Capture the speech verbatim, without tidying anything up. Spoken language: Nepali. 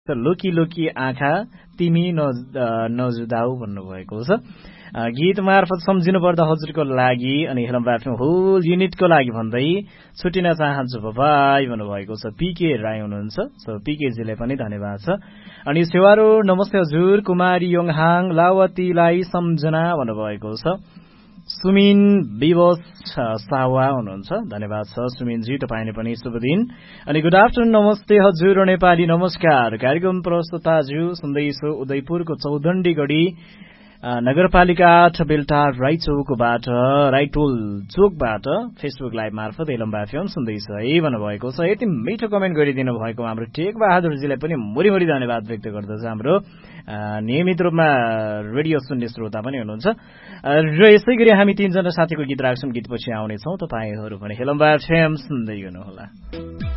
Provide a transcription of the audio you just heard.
लोकी लोकी आँखा तिमी नजुदाऊ भन्नुभएको छ। गीत मार्फत सम्झिनु पर्दा हजुरको लागि अनि हेलम बाफेम होल युनिटको लागि भन्दै छुटिन चाहन्छु बाबाई भन्नुभएको छ। पीके राई हुनुहुन्छ। सो पीकेजीले पनि धन्यवाद छ। अनि सेवारो नमस्ते हजुर कुमारी योङहाङ लावतीलाई सम्झना भन्नुभएको छ। सुमिन विवश सावा हुनुहुन्छ। धन्यवाद छ सुमिनजी, तपाईँले पनि शुभ दिन। अनि गुड आफ्टरनुन नमस्ते हजुर नेपाली नमस्कार कार्यक्रम प्रस्तुताज्यू सुन्दैछु उदयपुरको चौधण्डी गढी नगरपालिका आठ बेल्टा राईचौकबाट राईटोल चोकबाट फेसबुक लाइभ मार्फत एलम्बा एफएम सुन्दैछु है भन्नुभएको छ। यति मिठो कमेन्ट गरिदिनु भएको हाम्रो टेक बहादुरजीलाई पनि मुरी मुरी धन्यवाद व्यक्त गर्दछ। हाम्रो नियमित रूपमा रेडियो सुन्ने श्रोता पनि हुनुहुन्छ। र यसै गरी हामी तीनजना साथीको गीत राख्छौँ। गीतपछि आउनेछौँ। तपाईँहरू पनि एलम्बा एफएम सुन्दै हुनुहोला।